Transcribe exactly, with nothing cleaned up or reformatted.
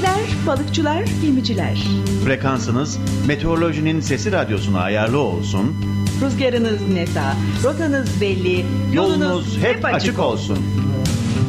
Denizciler, balıkçılar, gemiciler. Frekansınız meteorolojinin sesi radyosuna ayarlı olsun. Rüzgarınız neta, rotanız belli, Yolunuz hep açık olsun.